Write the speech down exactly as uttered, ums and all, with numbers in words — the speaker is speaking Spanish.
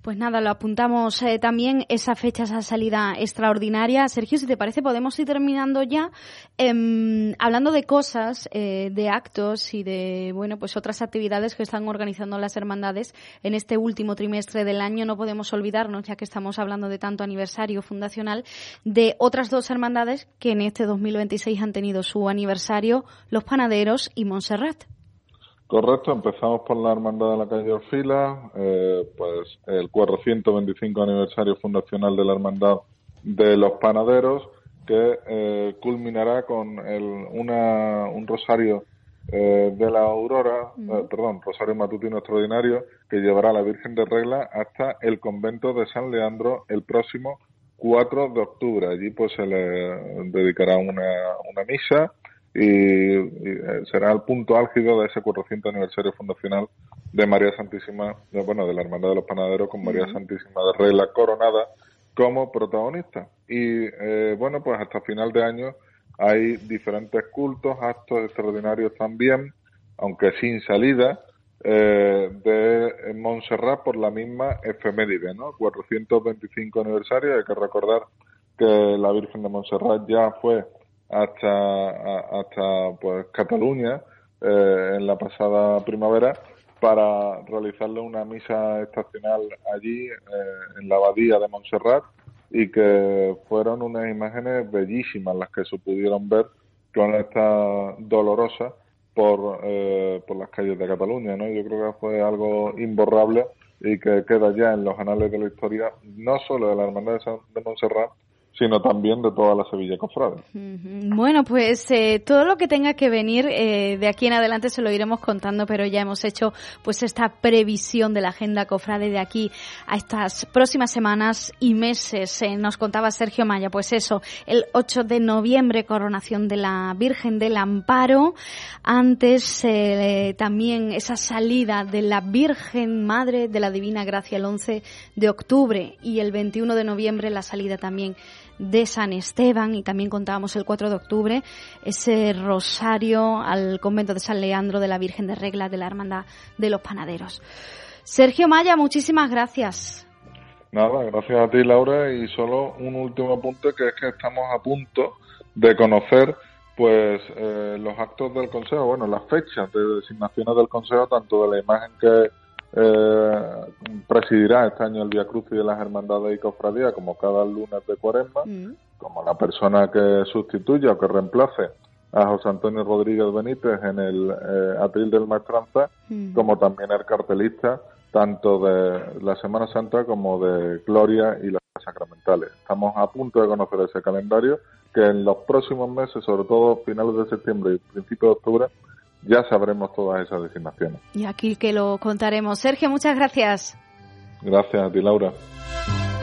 Pues nada, lo apuntamos eh, también, esa fecha, esa salida extraordinaria. Sergio, si te parece, podemos ir terminando ya eh, hablando de cosas, eh, de actos y de, bueno, pues otras actividades que están organizando las hermandades en este último trimestre del año. No podemos olvidarnos, ya que estamos hablando de tanto aniversario fundacional, de otras dos hermandades que en este dos mil veintiséis han tenido su aniversario, Los Panaderos y Montserrat. Correcto, empezamos por la Hermandad de la Calle Orfila, eh, pues el cuatrocientos veinticinco aniversario fundacional de la Hermandad de los Panaderos, que eh, culminará con el, una, un rosario eh, de la Aurora, mm. eh, perdón, rosario matutino extraordinario, que llevará a la Virgen de Regla hasta el convento de San Leandro el próximo cuatro de octubre. Allí pues se le dedicará una, una misa, y, y será el punto álgido de ese cuatrocientos aniversario fundacional de María Santísima, de, bueno, de la Hermandad de los Panaderos, con María uh-huh. Santísima de Regla coronada como protagonista. Y eh, bueno, pues hasta final de año hay diferentes cultos, actos extraordinarios también, aunque sin salida, eh, de Montserrat por la misma efeméride, ¿no? cuatrocientos veinticinco aniversario. Hay que recordar que la Virgen de Montserrat ya fue hasta hasta pues Cataluña eh, en la pasada primavera para realizarle una misa estacional allí eh, en la abadía de Montserrat, y que fueron unas imágenes bellísimas las que se pudieron ver con esta dolorosa por eh, por las calles de Cataluña, ¿no? Yo creo que fue algo imborrable y que queda ya en los anales de la historia, no solo de la Hermandad de, San, de Montserrat, sino también de toda la Sevilla Cofrade. Bueno, pues eh, todo lo que tenga que venir eh, de aquí en adelante se lo iremos contando, pero ya hemos hecho pues esta previsión de la agenda cofrade de aquí a estas próximas semanas y meses. Eh, nos contaba Sergio Maya, pues eso, el ocho de noviembre, coronación de la Virgen del Amparo. Antes eh, también esa salida de la Virgen Madre de la Divina Gracia el once de octubre, y el veintiuno de noviembre la salida también de San Esteban, y también contábamos el cuatro de octubre ese rosario al convento de San Leandro de la Virgen de Regla de la Hermandad de los Panaderos. Sergio Maya, muchísimas gracias. Nada, gracias a ti, Laura, y solo un último apunte, que es que estamos a punto de conocer pues eh, los actos del Consejo, bueno, las fechas de designaciones del Consejo, tanto de la imagen que Eh, presidirá este año el Vía Crucis de las Hermandades y Cofradías, como cada lunes de Cuaresma, mm. como la persona que sustituya o que reemplace a José Antonio Rodríguez Benítez en el eh, atril del Maestranza, mm. como también el cartelista tanto de la Semana Santa como de Gloria y las sacramentales. Estamos a punto de conocer ese calendario, que en los próximos meses, sobre todo finales de septiembre y principios de octubre, ya sabremos todas esas designaciones. Y aquí que lo contaremos. Sergio, muchas gracias. Gracias a ti, Laura.